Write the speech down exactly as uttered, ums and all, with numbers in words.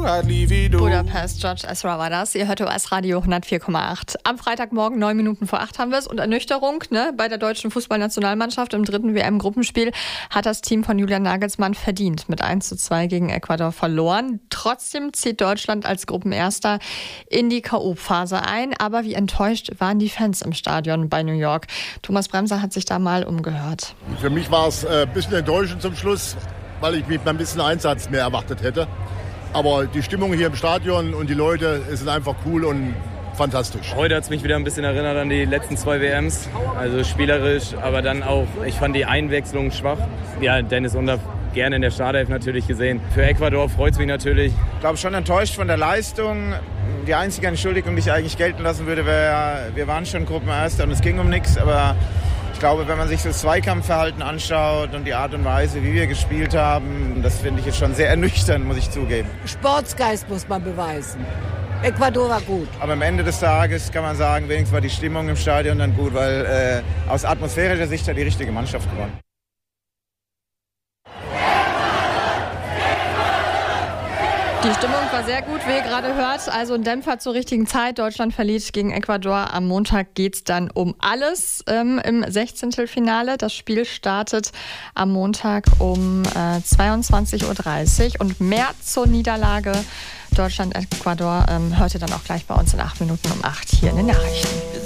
I'd leave you do. Budapest, George Ezra war das. Ihr hört O S Radio hundertvier Komma acht. Am Freitagmorgen, neun Minuten vor acht haben wir es. Und Ernüchterung ne, bei der deutschen Fußballnationalmannschaft im dritten W M-Gruppenspiel hat das Team von Julian Nagelsmann verdient. Mit eins zu zwei gegen Ecuador verloren. Trotzdem zieht Deutschland als Gruppenerster in die K O-Phase ein. Aber wie enttäuscht waren die Fans im Stadion bei New York? Thomas Bremser hat sich da mal umgehört. Für mich war es ein bisschen enttäuschend zum Schluss, weil ich mit ein bisschen Einsatz mehr erwartet hätte. Aber die Stimmung hier im Stadion und die Leute sind einfach cool und fantastisch. Heute hat es mich wieder ein bisschen erinnert an die letzten zwei W Ms. Also spielerisch, aber dann auch, ich fand die Einwechslung schwach. Ja, Dennis Undaff gerne in der Startelf natürlich gesehen. Für Ecuador freut es mich natürlich. Ich glaube schon enttäuscht von der Leistung. Die einzige Entschuldigung, die ich eigentlich gelten lassen würde, wäre, wir waren schon Gruppenerster und es ging um nichts. Aber ich glaube, wenn man sich so das Zweikampfverhalten anschaut und die Art und Weise, wie wir gespielt haben, das finde ich jetzt schon sehr ernüchternd, muss ich zugeben. Sportsgeist muss man beweisen. Ecuador war gut. Aber am Ende des Tages kann man sagen, wenigstens war die Stimmung im Stadion dann gut, weil äh, aus atmosphärischer Sicht hat die richtige Mannschaft gewonnen. Die Stimmung war sehr gut, wie ihr gerade hört. Also ein Dämpfer zur richtigen Zeit. Deutschland verliert gegen Ecuador. Am Montag geht es dann um alles ähm, im Sechzehntelfinale. Das Spiel startet am Montag um äh, zweiundzwanzig Uhr dreißig. Und mehr zur Niederlage Deutschland-Ecuador ähm, hört ihr dann auch gleich bei uns in acht Minuten um acht hier in den Nachrichten.